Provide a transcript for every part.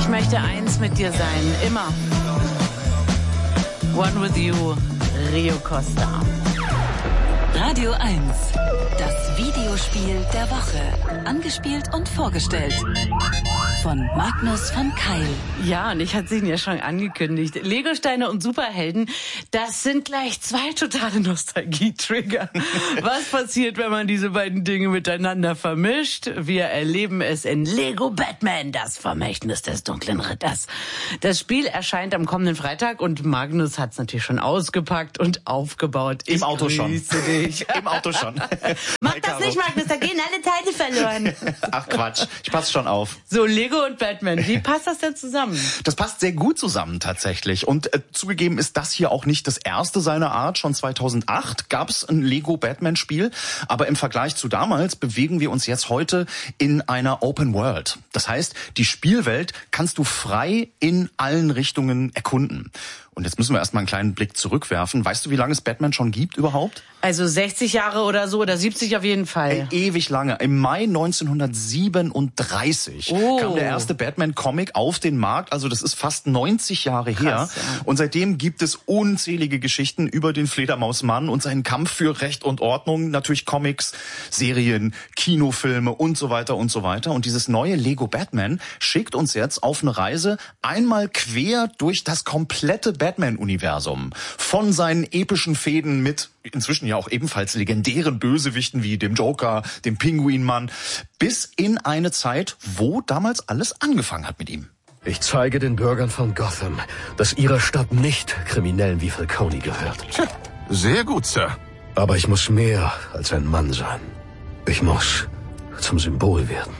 Ich möchte eins mit dir sein, immer. One with you, Rio Costa. Radio 1, das Videospiel der Woche. Angespielt und vorgestellt von Magnus von Keil. Ja, und ich hatte es Ihnen ja schon angekündigt. Legosteine und Superhelden, das sind gleich zwei totale Nostalgie-Trigger. Was passiert, wenn man diese beiden Dinge miteinander vermischt? Wir erleben es in Lego Batman, das Vermächtnis des dunklen Ritters. Das Spiel erscheint am kommenden Freitag und Magnus hat es natürlich schon ausgepackt und aufgebaut. Im Auto schon. Dich. Im Auto schon. Mach das nicht, Magnus, da gehen alle Teile verloren. Ach Quatsch, ich passe schon auf. So, Lego und Batman, wie passt das denn zusammen? Das passt sehr gut zusammen tatsächlich. Und zugegeben ist das hier auch nicht das erste seiner Art. Schon 2008 gab es ein Lego Batman-Spiel. Aber im Vergleich zu damals bewegen wir uns jetzt heute in einer Open World. Das heißt, die Spielwelt kannst du frei in allen Richtungen erkunden. Und jetzt müssen wir erstmal einen kleinen Blick zurückwerfen. Weißt du, wie lange es Batman schon gibt überhaupt? Also 60 Jahre oder so, oder 70 auf jeden Fall. Ewig lange. Im Mai 1937 kam der erste Batman-Comic auf den Markt. Also das ist fast 90 Jahre her. Krass, ja. Und seitdem gibt es unzählige Geschichten über den Fledermausmann und seinen Kampf für Recht und Ordnung. Natürlich Comics, Serien, Kinofilme und so weiter und so weiter. Und dieses neue Lego Batman schickt uns jetzt auf eine Reise einmal quer durch das komplette Batman-Universum. Von seinen epischen Fehden mit inzwischen ja auch ebenfalls legendären Bösewichten wie dem Joker, dem Pinguinmann, bis in eine Zeit, wo damals alles angefangen hat mit ihm. Ich zeige den Bürgern von Gotham, dass ihre Stadt nicht Kriminellen wie Falcone gehört. Sehr gut, Sir. Aber ich muss mehr als ein Mann sein. Ich muss zum Symbol werden.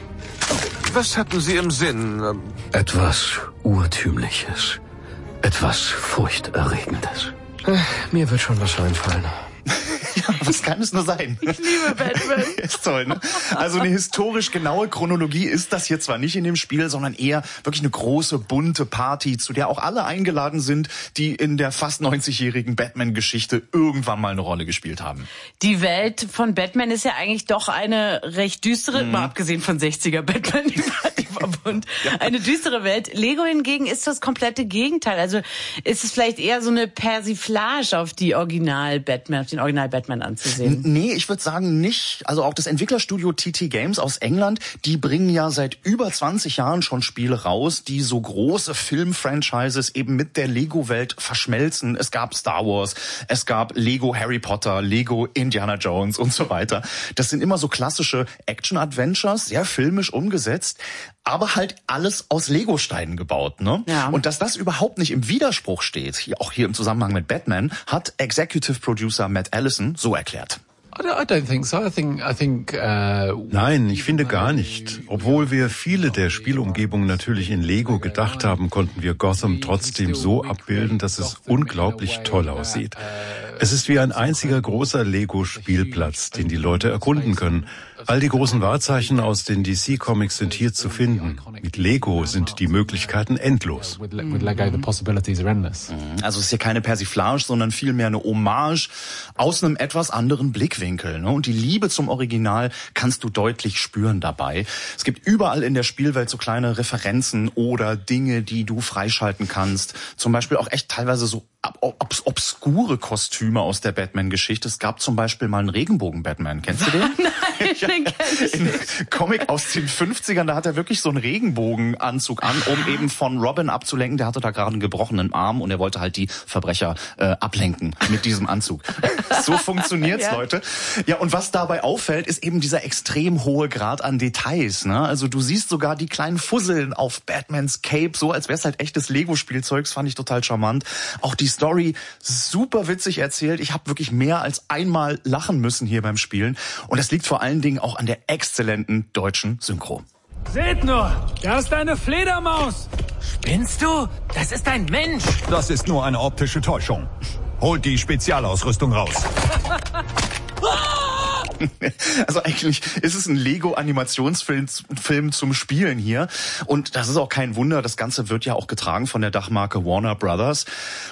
Was hatten Sie im Sinn? Etwas Urtümliches. Etwas Furchterregendes. Mir wird schon was einfallen. Ja, was kann es nur sein? Ich liebe Batman. Ist toll, ne? Also eine historisch genaue Chronologie ist das hier zwar nicht in dem Spiel, sondern eher wirklich eine große, bunte Party, zu der auch alle eingeladen sind, die in der fast 90-jährigen Batman-Geschichte irgendwann mal eine Rolle gespielt haben. Die Welt von Batman ist ja eigentlich doch eine recht düstere, mal abgesehen von 60er Batman, die war bunt. Ja. Eine düstere Welt. Lego hingegen ist das komplette Gegenteil. Also ist es vielleicht eher so eine Persiflage auf die Original-Batman, auf den Original-Batman anzusehen? Nee, ich würde sagen nicht. Also auch das Entwicklerstudio TT Games aus England, die bringen ja seit über 20 Jahren schon Spiele raus, die so große Film-Franchises eben mit der Lego-Welt verschmelzen. Es gab Star Wars, es gab Lego Harry Potter, Lego Indiana Jones und so weiter. Das sind immer so klassische Action-Adventures, sehr filmisch umgesetzt, aber halt alles aus Lego-Steinen gebaut, ne? Ja. Und dass das überhaupt nicht im Widerspruch steht, auch hier im Zusammenhang mit Batman, hat Executive Producer Matt Allison so erklärt. I don't think so. I think Nein, ich finde gar nicht. Obwohl wir viele der Spielumgebungen natürlich in Lego gedacht haben, konnten wir Gotham trotzdem so abbilden, dass es unglaublich toll aussieht. Es ist wie ein einziger großer Lego-Spielplatz, den die Leute erkunden können. All die großen Wahrzeichen aus den DC-Comics sind hier zu finden. Mit Lego sind die Möglichkeiten endlos. with Lego, the possibilities are endless. Also es ist hier keine Persiflage, sondern vielmehr eine Hommage aus einem etwas anderen Blickwinkel, ne? Und die Liebe zum Original kannst du deutlich spüren dabei. Es gibt überall in der Spielwelt so kleine Referenzen oder Dinge, die du freischalten kannst. Zum Beispiel auch echt teilweise so obskure Kostüme aus der Batman-Geschichte. Es gab zum Beispiel mal einen Regenbogen-Batman. Kennst du den? Nein, den kenn ich In nicht. Comic aus den 50ern, da hat er wirklich so einen Regenbogenanzug an, um eben von Robin abzulenken. Der hatte da gerade einen gebrochenen Arm und er wollte halt die Verbrecher ablenken mit diesem Anzug. So funktioniert's, Ja. Leute. Ja, und was dabei auffällt, ist eben dieser extrem hohe Grad an Details, ne? Also du siehst sogar die kleinen Fusseln auf Batmans Cape, so als wär's halt echtes Lego-Spielzeugs, fand ich total charmant. Auch die Story super witzig erzählt. Ich habe wirklich mehr als einmal lachen müssen hier beim Spielen. Und das liegt vor allen Dingen auch an der exzellenten deutschen Synchro. Seht nur, da ist eine Fledermaus. Spinnst du? Das ist ein Mensch. Das ist nur eine optische Täuschung. Holt die Spezialausrüstung raus. Also eigentlich ist es ein Lego-Animationsfilm zum Spielen hier. Und das ist auch kein Wunder. Das Ganze wird ja auch getragen von der Dachmarke Warner Brothers. Und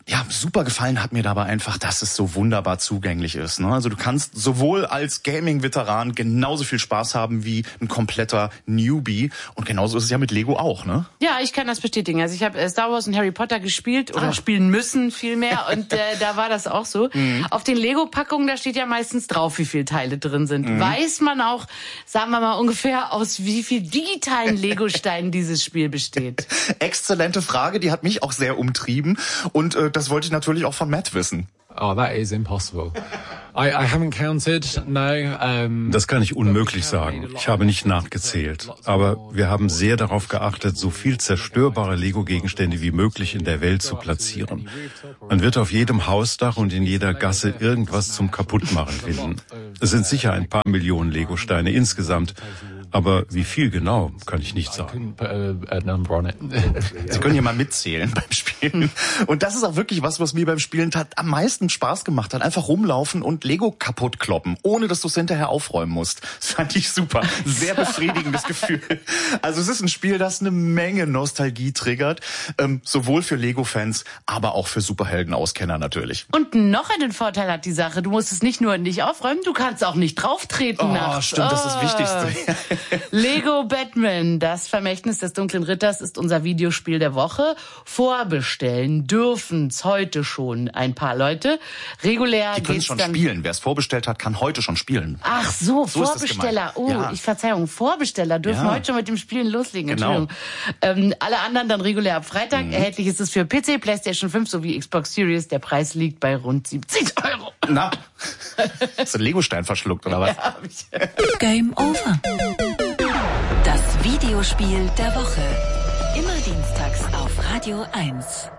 Ja, super gefallen hat mir dabei einfach, dass es so wunderbar zugänglich ist. Ne? Also du kannst sowohl als Gaming-Veteran genauso viel Spaß haben wie ein kompletter Newbie. Und genauso ist es ja mit Lego auch, ne? Ja, ich kann das bestätigen. Also ich habe Star Wars und Harry Potter gespielt oder spielen müssen vielmehr. Und da war das auch so. Auf den Lego-Packungen, da steht ja meistens drauf, wie viele Teile drin sind. Weiß man auch, sagen wir mal ungefähr, aus wie viel digitalen Lego-Steinen dieses Spiel besteht? Exzellente Frage, die hat mich auch sehr umtrieben. Und das wollte ich natürlich auch von Matt wissen. Oh, that is impossible. I haven't counted, no. Das kann ich unmöglich sagen. Ich habe nicht nachgezählt. Aber wir haben sehr darauf geachtet, so viel zerstörbare Lego-Gegenstände wie möglich in der Welt zu platzieren. Man wird auf jedem Hausdach und in jeder Gasse irgendwas zum Kaputtmachen finden. Es sind sicher ein paar Millionen Lego-Steine insgesamt. Aber wie viel genau, kann ich nicht sagen. Sie können ja mal mitzählen beim Spielen. Und das ist auch wirklich was mir beim Spielen am meisten Spaß gemacht hat. Einfach rumlaufen und Lego kaputt kloppen, ohne dass du es hinterher aufräumen musst. Das fand ich super. Sehr befriedigendes Gefühl. Also es ist ein Spiel, das eine Menge Nostalgie triggert. Sowohl für Lego-Fans, aber auch für Superhelden-Auskenner natürlich. Und noch einen Vorteil hat die Sache. Du musst es nicht nur nicht aufräumen, du kannst auch nicht drauftreten nachts. Stimmt, das ist das Wichtigste. Lego Batman, das Vermächtnis des dunklen Ritters, ist unser Videospiel der Woche. Vorbestellen dürfen's heute schon ein paar Leute. Regulär die können schon spielen. Wer es vorbestellt hat, kann heute schon spielen. Ach so Vorbesteller. Verzeihung, Vorbesteller dürfen heute schon mit dem Spielen loslegen. Genau. Entschuldigung. Alle anderen dann regulär ab Freitag. Erhältlich ist es für PC, PlayStation 5 sowie Xbox Series. Der Preis liegt bei rund 70 €. Na, hast du einen Legostein verschluckt, oder was? Ja, hab ich. Game over. Das Videospiel der Woche. Immer dienstags auf Radio 1.